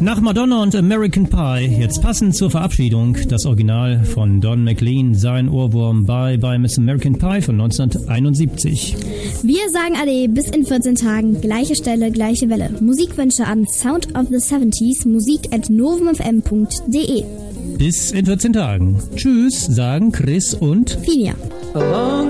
Nach Madonna und American Pie, jetzt passend zur Verabschiedung, das Original von Don McLean, sein Ohrwurm Bye Bye Miss American Pie von 1971. Wir sagen Ade, bis in 14 Tagen, gleiche Stelle, gleiche Welle. Musikwünsche an soundofthe70s, musik@novumfm.de. Bis in 14 Tagen. Tschüss, sagen Chris und Finja. Along